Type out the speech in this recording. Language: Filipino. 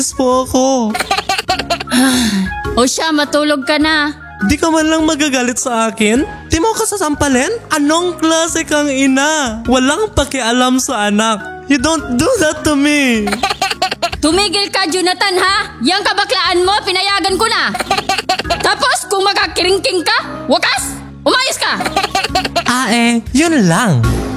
po ako. O siya, matulog ka na. Di ka man lang magagalit sa akin? Di mo ako sasampalin? Anong klase kang ina? Walang pakialam sa anak. You don't do that to me. Tumigil ka, Jonathan, ha? Yang kabaklaan mo, pinayagan ko na. Tapos, kung makakiringking ka, wakas, umayos ka. Yun lang.